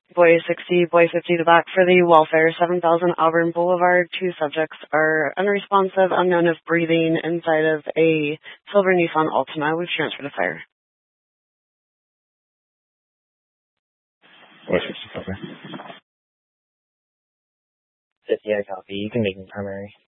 Boy 60, Boy 50 to back for the welfare, 7000 Auburn Boulevard. Two subjects are unresponsive, unknown of breathing inside of a silver Nissan Altima. We've transferred to fire. Boy 60, copy. 50, I copy. You can make me primary.